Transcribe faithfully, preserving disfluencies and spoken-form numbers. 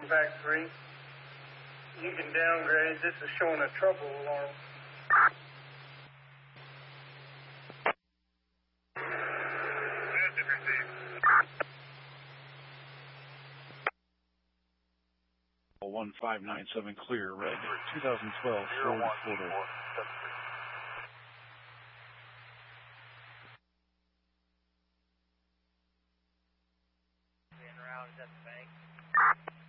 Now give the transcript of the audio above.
Factory. You can downgrade. This is showing a trouble alarm. one five nine seven clear, red, two thousand twelve Ford Porter.